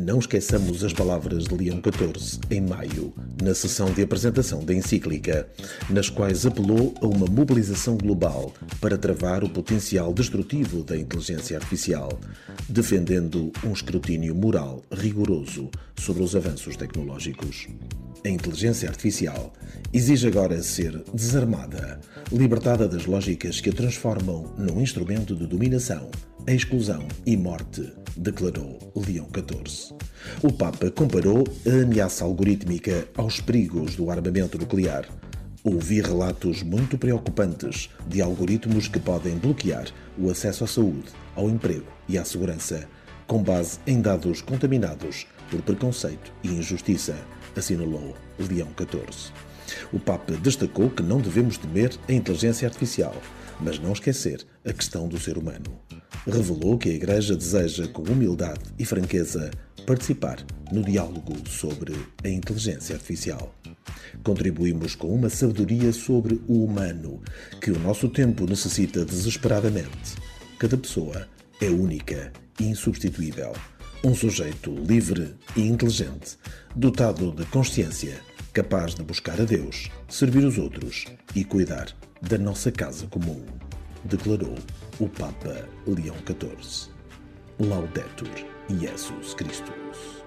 Não esqueçamos as palavras de Leão XIV, em maio, na sessão de apresentação da encíclica, nas quais apelou a uma mobilização global para travar o potencial destrutivo da inteligência artificial, defendendo um escrutínio moral rigoroso sobre os avanços tecnológicos. A inteligência artificial exige agora ser desarmada, libertada das lógicas que a transformam num instrumento de dominação, exclusão e morte, declarou Leão XIV. O Papa comparou a ameaça algorítmica aos perigos do armamento nuclear. Ouvi relatos muito preocupantes de algoritmos que podem bloquear o acesso à saúde, ao emprego e à segurança, com base em dados contaminados por preconceito e injustiça, assinalou Leão XIV. O Papa destacou que não devemos temer a inteligência artificial, mas não esquecer a questão do ser humano. Revelou que a Igreja deseja, com humildade e franqueza, participar no diálogo sobre a inteligência artificial. Contribuímos com uma sabedoria sobre o humano, que o nosso tempo necessita desesperadamente. Cada pessoa é única e insubstituível. Um sujeito livre e inteligente, dotado de consciência, capaz de buscar a Deus, servir os outros e cuidar da nossa casa comum, declarou o Papa Leão XIV. Laudetur Jesus Christus.